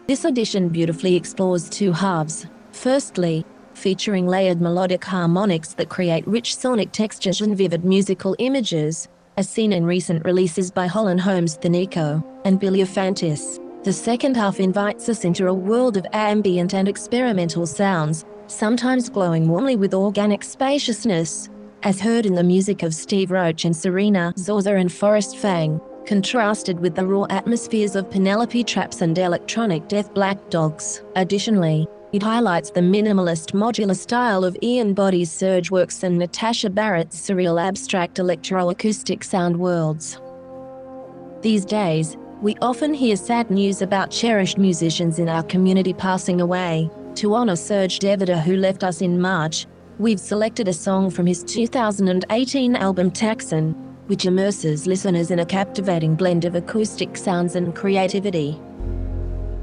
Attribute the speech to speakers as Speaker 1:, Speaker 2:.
Speaker 1: This edition beautifully explores two halves. Firstly, featuring layered melodic harmonics that create rich sonic textures and vivid musical images, as seen in recent releases by Holland Holmes Thanico and Belefantis. The second half invites us into a world of ambient and experimental sounds, sometimes glowing warmly with organic spaciousness, as heard in the music of Steve Roach and Serena Zorza and Forrest Fang, contrasted with the raw atmospheres of Penelope Traps and electronic death Black Dogs. Additionally, it highlights the minimalist modular style of Ian Boddy's Surge Works and Natasha Barrett's surreal abstract electroacoustic sound worlds. These days, we often hear sad news about cherished musicians in our community passing away. To honor Serge Devida, who left us in March, we've selected a song from his 2018 album Taxon, which immerses listeners in a captivating blend of acoustic sounds and creativity.